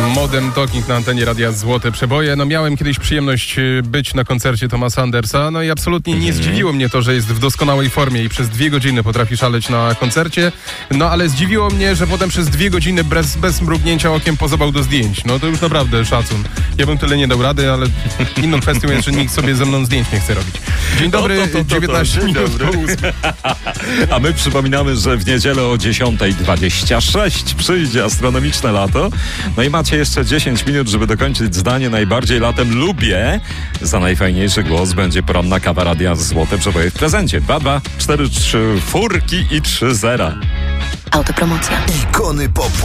Modern Talking na antenie Radia Złote Przeboje. No miałem kiedyś przyjemność być na koncercie Thomasa Andersa, no i absolutnie nie zdziwiło mnie to, że jest w doskonałej formie i przez 2 godziny potrafi szaleć na koncercie, no ale zdziwiło mnie, że potem przez 2 godziny bez mrugnięcia okiem pozował do zdjęć. No to już naprawdę szacun. Ja bym tyle nie dał rady, ale inną kwestią jest, że nikt sobie ze mną zdjęć nie chce robić. Dzień dobry, 19 minut po 8. A my przypominamy, że w niedzielę o 10:26 przyjdzie astronomiczne lato. No i macie jeszcze 10 minut, żeby dokończyć zdanie najbardziej latem lubię. Za najfajniejszy głos będzie poranna kawa Radia Złote Przeboje w prezencie. 2, 4, 3 furki i 3 zera. Autopromocja. Ikony popu.